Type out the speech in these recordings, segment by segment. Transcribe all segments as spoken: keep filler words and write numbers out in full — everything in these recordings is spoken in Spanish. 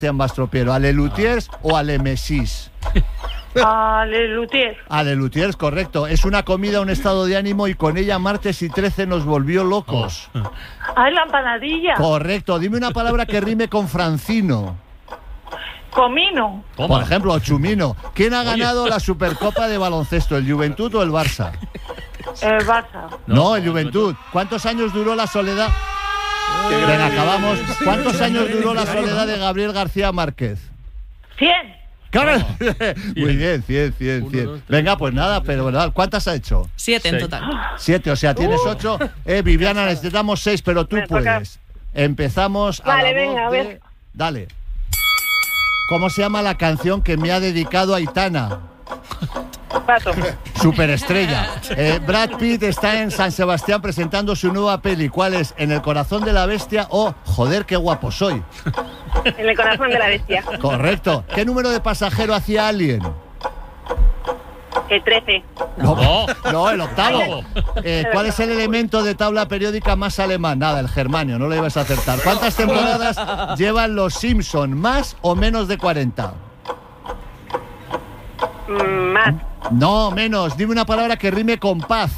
Sebastián Mastropiero? ¿A Le Luthiers ah. o a Le Messis? A Le Luthiers. A Le Luthiers, correcto. Es una comida, un estado de ánimo y con ella Martes y trece nos volvió locos. Oh. Ah, la empanadilla. Correcto. Dime una palabra que rime con Francino. Comino. ¿Cómo? Por ejemplo, Chumino. ¿Quién ha ganado Oye. la Supercopa de baloncesto, el Juventud o el Barça? El Barça. No, no el Juventud. ¿Cuántos años duró la soledad? Venga, acabamos. ¿Cuántos años duró la soledad de Gabriel García Márquez? Cien. ¡Claro! Muy bien, cien, cien, cien. Venga, pues nada, pero ¿verdad? ¿Cuántas ha hecho? Siete en total. Siete, o sea, tienes ocho. Eh, Viviana, necesitamos seis, pero tú puedes. Empezamos a Vale, la voz venga, a de... ver. Dale. ¿Cómo se llama la canción que me ha dedicado Aitana? Pato. Superestrella. Eh, Brad Pitt está en San Sebastián presentando su nueva peli. ¿Cuál es? ¿En el corazón de la bestia o joder, qué guapo soy? En el corazón de la bestia. Correcto. ¿Qué número de pasajero hacía Alien? El trece. No, no, el octavo. Eh, ¿Cuál es el elemento de tabla periódica más alemán? Nada, el germanio, no lo ibas a acertar. ¿Cuántas temporadas llevan los Simpson? ¿Más o menos de cuarenta? Mm, más. No, menos. Dime una palabra que rime con paz.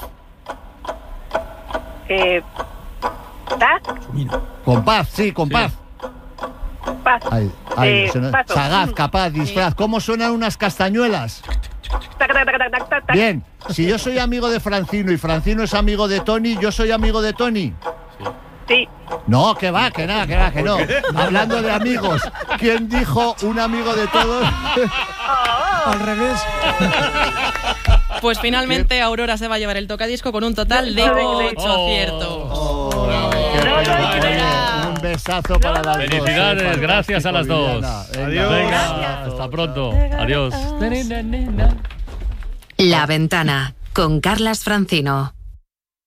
Eh, ¿Paz? Con paz, sí, con sí. paz. Paz. Ay, ay, eh, suena... Sagaz, capaz, disfraz. ¿Cómo suenan unas castañuelas? Bien, si yo soy amigo de Francino y Francino es amigo de Tony, ¿yo soy amigo de Tony? Sí. No, que va, que nada, que va, que no. Hablando de amigos, ¿quién dijo un amigo de todos? Al revés. Pues finalmente Aurora se va a llevar el tocadisco con un total de ocho aciertos. Oh, oh, un besazo para las dos. Felicidades, gracias a las dos. Adiós. Venga, hasta pronto. Adiós. La Ventana con Carlas Francino.